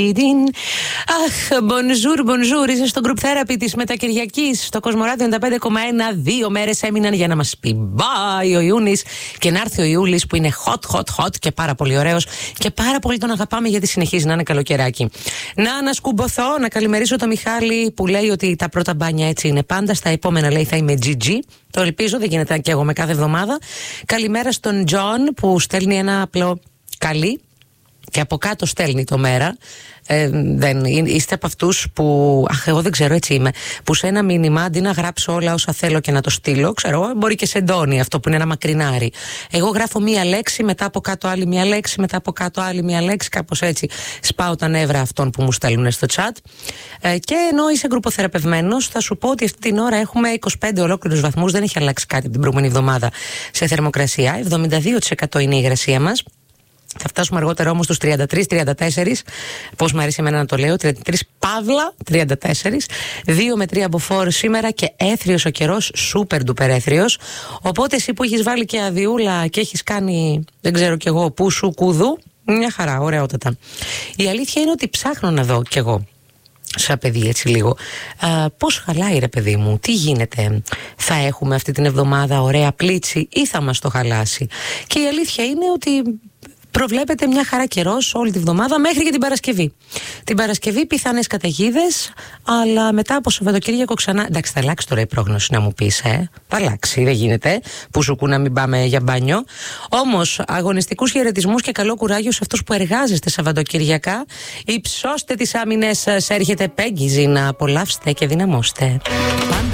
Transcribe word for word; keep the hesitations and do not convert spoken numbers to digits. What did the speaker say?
Αχ, bonjour, bonjour. Είσαι στο group therapy της Μετακυριακής στο Κοσμοράδιο ενενήντα πέντε κόμμα ένα. Δύο μέρες έμειναν για να μας πει bye ο Ιούνις και να έρθει ο Ιούλης που είναι hot, hot, hot και πάρα πολύ ωραίος και πάρα πολύ τον αγαπάμε γιατί συνεχίζει να είναι καλοκαιράκι. Να ανασκουμποθώ, να καλημερίσω τον Μιχάλη που λέει ότι τα πρώτα μπάνια έτσι είναι πάντα. Στα επόμενα λέει θα είμαι τζι τζι. Το ελπίζω, δεν γίνεται και εγώ με κάθε εβδομάδα. Καλημέρα στον Τζον που στέλνει ένα απλό καλή. Και από κάτω στέλνει το μέρα. Ε, δεν, είστε από αυτούς που, αχ, εγώ δεν ξέρω, έτσι είμαι, που σε ένα μήνυμα αντί να γράψω όλα όσα θέλω και να το στείλω, ξέρω, μπορεί και σε εντώνει αυτό που είναι ένα μακρινάρι. Εγώ γράφω μία λέξη, μετά από κάτω άλλη μία λέξη, μετά από κάτω άλλη μία λέξη, κάπως έτσι σπάω τα νεύρα αυτών που μου στέλνουν στο chat. Ε, και ενώ είσαι γκρουποθεραπευμένος, θα σου πω ότι αυτή την ώρα έχουμε είκοσι πέντε ολόκληρους βαθμούς, δεν έχει αλλάξει κάτι την προηγούμενη εβδομάδα σε θερμοκρασία. εβδομήντα δύο τοις εκατό είναι η υγρασία μας. Θα φτάσουμε αργότερα όμως στους τριάντα τρία τριάντα τέσσερα. Πώς μου αρέσει εμένα να το λέω, τριάντα τρία παύλα τριάντα τέσσερα. δύο με τρία μποφόρ σήμερα και έθριος ο καιρός, σούπερ ντούπερ έθριος. Οπότε εσύ που έχεις βάλει και αδειούλα και έχεις κάνει, δεν ξέρω κι εγώ, πού σου κούδου, μια χαρά, ωραιότατα. Η αλήθεια είναι ότι ψάχνω να δω κι εγώ. Σαν παιδί έτσι λίγο α, πώς χαλάει ρε παιδί μου, τι γίνεται, θα έχουμε αυτή την εβδομάδα ωραία πλήτσι ή θα μας το χαλάσει? Και η αλήθεια είναι ότι προβλέπεται μια χαρά καιρός όλη τη βδομάδα μέχρι και την Παρασκευή. Την Παρασκευή πιθανές καταιγίδες, αλλά μετά από Σαββατοκύριακο ξανά. Εντάξει, θα αλλάξει τώρα η πρόγνωση να μου πεις, ε. Θα αλλάξει, δεν γίνεται. Που σου κού να μην πάμε για μπάνιο. Όμως, αγωνιστικούς χαιρετισμούς και καλό κουράγιο σε αυτούς που εργάζεστε Σαββατοκυριακά. Υψώστε τις άμυνες σας, έρχεται Πέγγιζη να απολαύσετε και δυναμώστε.